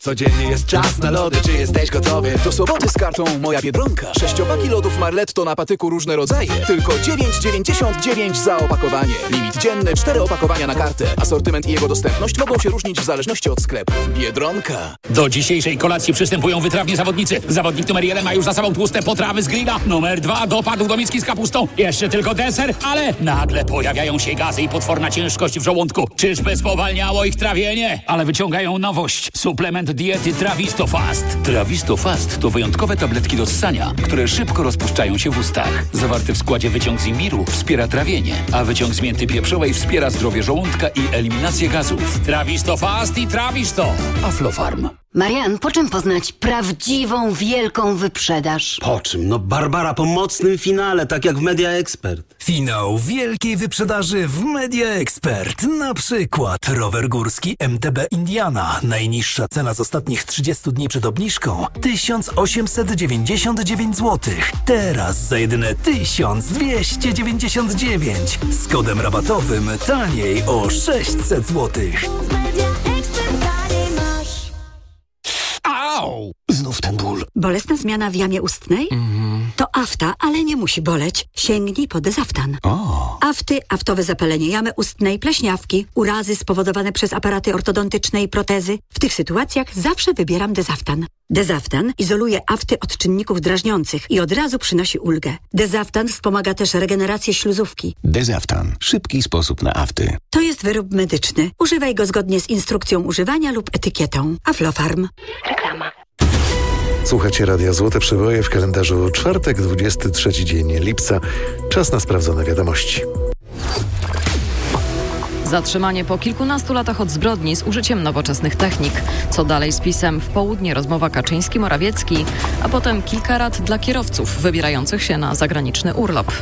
Codziennie jest czas na lody, czy jesteś gotowy? Do soboty z kartą Moja Biedronka. 6-paki lodów Marletto na patyku różne rodzaje. Tylko 9,99 za opakowanie. Limit dzienny 4 opakowania na kartę. Asortyment i jego dostępność mogą się różnić w zależności od sklepu. Biedronka. Do dzisiejszej kolacji przystępują wytrawni zawodnicy. Zawodnik numer 1 ma już za sobą tłuste potrawy z grilla. Numer 2 dopadł do miski z kapustą. Jeszcze tylko deser, ale nagle pojawiają się gazy i potworna ciężkość w żołądku. Czyżby spowalniało ich trawienie? Ale wyciągają nowość. Suplement diety Trawisto Fast. Trawisto Fast to wyjątkowe tabletki do ssania, które szybko rozpuszczają się w ustach. Zawarty w składzie wyciąg z imbiru wspiera trawienie, a wyciąg z mięty pieprzowej wspiera zdrowie żołądka i eliminację gazów. Trawisto Fast i Trawisto. Aflofarm. Marian, po czym poznać prawdziwą, wielką wyprzedaż? Po czym? No Barbara po mocnym finale, tak jak w Media Expert. Finał wielkiej wyprzedaży w Media Expert. Na przykład rower górski MTB Indiana. Najniższa cena z ostatnich 30 dni przed obniżką 1899 zł. Teraz za jedyne 1299. Z kodem rabatowym taniej o 600 zł. Au! Znów ten ból. Bolesna zmiana w jamie ustnej? To afta, ale nie musi boleć. Sięgnij po Dezaftan. Afty, aftowe zapalenie jamy ustnej, pleśniawki, urazy spowodowane przez aparaty ortodontyczne i protezy. W tych sytuacjach zawsze wybieram Dezaftan. Dezaftan izoluje afty od czynników drażniących i od razu przynosi ulgę. Dezaftan wspomaga też regenerację śluzówki. Dezaftan. Szybki sposób na afty. To jest wyrób medyczny. Używaj go zgodnie z instrukcją używania lub etykietą. Aflofarm. Reklama. Słuchacie Radia Złote Przeboje w kalendarzu czwartek, 23 dzień lipca. Czas na sprawdzone wiadomości. Zatrzymanie po kilkunastu latach od zbrodni z użyciem nowoczesnych technik. Co dalej z PiS-em? W południe rozmowa Kaczyński-Morawiecki, a potem kilka rad dla kierowców wybierających się na zagraniczny urlop.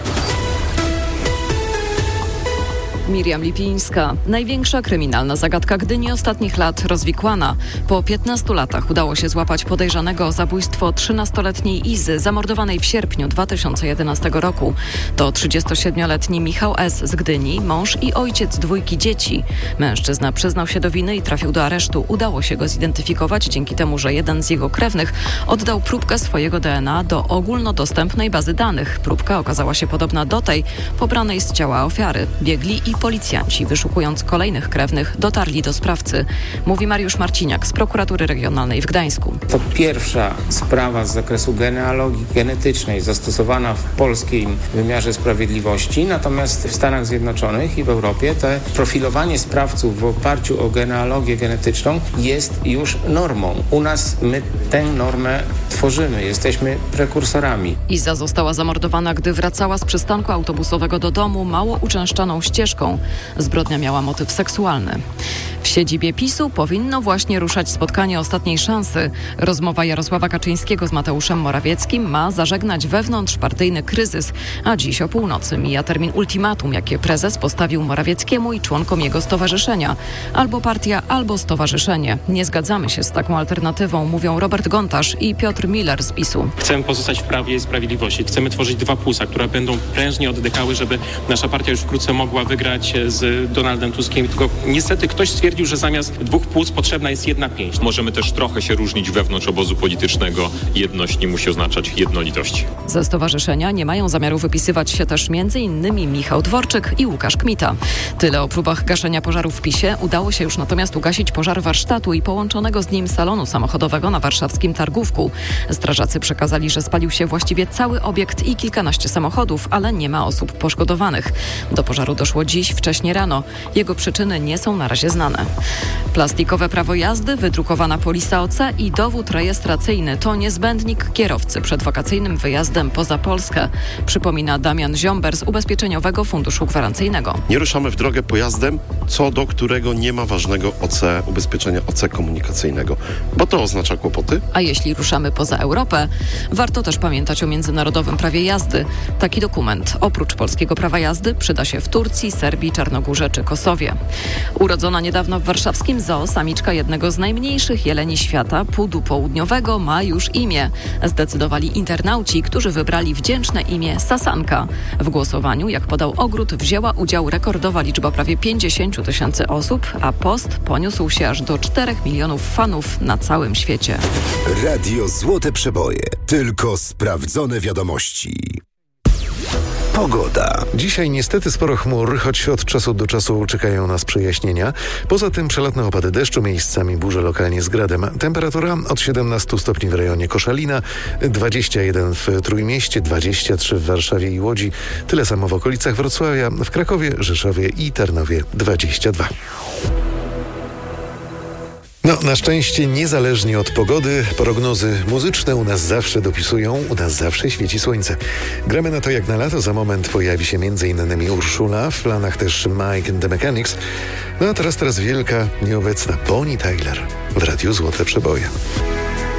Miriam Lipińska. Największa kryminalna zagadka Gdyni ostatnich lat rozwikłana. Po 15 latach udało się złapać podejrzanego o zabójstwo 13-letniej Izy, zamordowanej w sierpniu 2011 roku. To 37-letni Michał S. z Gdyni, mąż i ojciec 2 dzieci. Mężczyzna przyznał się do winy i trafił do aresztu. Udało się go zidentyfikować dzięki temu, że jeden z jego krewnych oddał próbkę swojego DNA do ogólnodostępnej bazy danych. Próbka okazała się podobna do tej pobranej z ciała ofiary. Biegli i policjanci, wyszukując kolejnych krewnych, dotarli do sprawcy. Mówi Mariusz Marciniak z Prokuratury Regionalnej w Gdańsku. To pierwsza sprawa z zakresu genealogii genetycznej zastosowana w polskim wymiarze sprawiedliwości, natomiast w Stanach Zjednoczonych i w Europie to profilowanie sprawców w oparciu o genealogię genetyczną jest już normą. U nas my tę normę tworzymy, jesteśmy prekursorami. Iza została zamordowana, gdy wracała z przystanku autobusowego do domu mało uczęszczaną ścieżką. Zbrodnia miała motyw seksualny. W siedzibie PiS-u powinno właśnie ruszać spotkanie ostatniej szansy. Rozmowa Jarosława Kaczyńskiego z Mateuszem Morawieckim ma zażegnać wewnątrzpartyjny kryzys, a dziś o północy mija termin ultimatum, jakie prezes postawił Morawieckiemu i członkom jego stowarzyszenia. Albo partia, albo stowarzyszenie. Nie zgadzamy się z taką alternatywą, mówią Robert Gontarz i Piotr Miller z PiS-u. Chcemy pozostać w Prawie i Sprawiedliwości. Chcemy tworzyć 2 płuca, które będą prężnie oddychały, żeby nasza partia już wkrótce mogła wygrać z Donaldem Tuskiem. Tylko niestety ktoś stwierdził, że zamiast 2 płuc potrzebna jest 1 pięść. Możemy też trochę się różnić wewnątrz obozu politycznego. Jedność nie musi oznaczać jednolitości. Ze stowarzyszenia nie mają zamiaru wypisywać się też m.in. Michał Dworczyk i Łukasz Kmita. Tyle o próbach gaszenia pożaru w PiS-ie. Udało się już natomiast ugasić pożar warsztatu i połączonego z nim salonu samochodowego na warszawskim Targówku. Strażacy przekazali, że spalił się właściwie cały obiekt i kilkanaście samochodów, ale nie ma osób poszkodowanych. Do pożaru doszło dziś wcześnie rano. Jego przyczyny nie są na razie znane. Plastikowe prawo jazdy, wydrukowana polisa OC i dowód rejestracyjny to niezbędnik kierowcy przed wakacyjnym wyjazdem poza Polskę, przypomina Damian Ziomber z Ubezpieczeniowego Funduszu Gwarancyjnego. Nie ruszamy w drogę pojazdem, co do którego nie ma ważnego ubezpieczenia OC komunikacyjnego, bo to oznacza kłopoty. A jeśli ruszamy poza Europę, warto też pamiętać o międzynarodowym prawie jazdy. Taki dokument oprócz polskiego prawa jazdy przyda się w Turcji, Serbii, Czarnogórze czy Kosowie. Urodzona niedawno w warszawskim polskim zoo samiczka jednego z najmniejszych jeleni świata, pudu południowego, ma już imię. Zdecydowali internauci, którzy wybrali wdzięczne imię Sasanka. W głosowaniu, jak podał Ogród, wzięła udział rekordowa liczba prawie 50 000 osób, a post poniósł się aż do 4 milionów fanów na całym świecie. Radio Złote Przeboje. Tylko sprawdzone wiadomości. Pogoda. Dzisiaj niestety sporo chmur, choć od czasu do czasu czekają nas przejaśnienia. Poza tym przelotne opady deszczu, miejscami burze lokalnie z gradem. Temperatura od 17 stopni w rejonie Koszalina, 21 w Trójmieście, 23 w Warszawie i Łodzi, tyle samo w okolicach Wrocławia, w Krakowie, Rzeszowie i Tarnowie 22. Na szczęście niezależnie od pogody, prognozy muzyczne u nas zawsze dopisują, u nas zawsze świeci słońce. Gramy na to jak na lato, za moment pojawi się m.in. Urszula, w planach też Mike and the Mechanics. A teraz wielka, nieobecna Bonnie Tyler w Radiu Złote Przeboje.